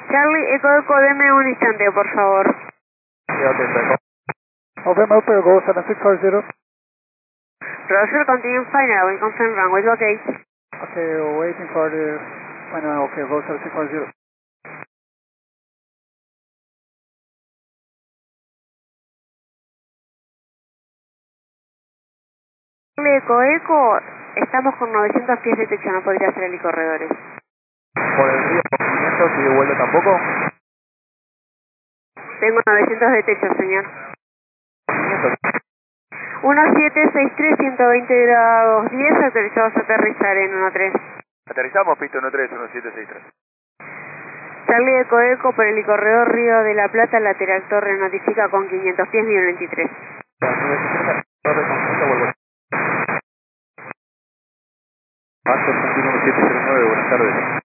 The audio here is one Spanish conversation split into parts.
Charlie, Eco, deme un instante, por favor. November Upper, go 7640. Roger, continue final, we confirm runway, okay. Okay, waiting for the final, okay, go 7640. Charlie, Eco, estamos con 900 pies de techo, no podría ser helicorredores. ¿Por el río 500 y de vuelta tampoco? Tengo 900 de techo, señor. 500. 1763, 120 grados 10, autorizados a aterrizar en 13. Aterrizamos, pista 13, 1763. Charlie, Eco, por el corredor Río de la Plata, lateral torre notifica con 500 pies, nivel 23. Paso Argentino 1709, buenas tardes.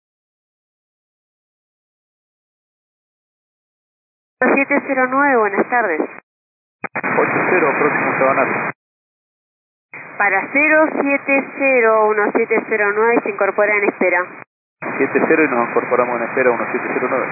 709, buenas tardes. 80, próximo Sabanal. Para 0701709 se incorpora en espera. 70 y nos incorporamos en espera 1709.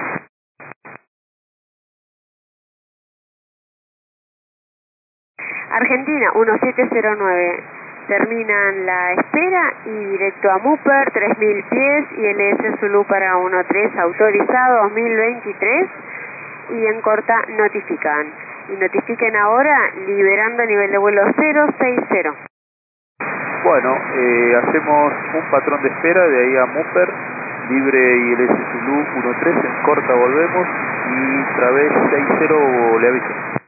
Argentina 1709. Terminan la espera y directo a Mupper, 3000 pies, y LS Zulu para 13, autorizado 2023, y en corta notifican. Y notifiquen ahora liberando nivel de vuelo 060. Bueno, hacemos un patrón de espera de ahí a Mupper, libre y LS Zulu 13, en corta volvemos y través 60 le aviso.